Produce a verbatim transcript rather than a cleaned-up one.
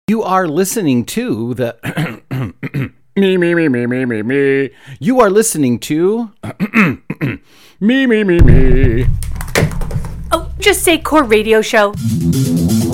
You are listening to the me, me, me, me, me, me, me. You are listening to me, me, me, me. Oh, just say Core Radio Show.